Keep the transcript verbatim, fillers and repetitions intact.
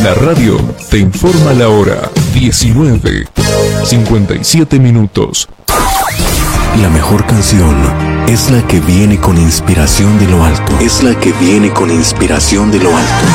La radio te informa la hora diecinueve, cincuenta y siete minutos. La mejor canción es la que viene con inspiración de lo alto. Es la que viene con inspiración de lo alto.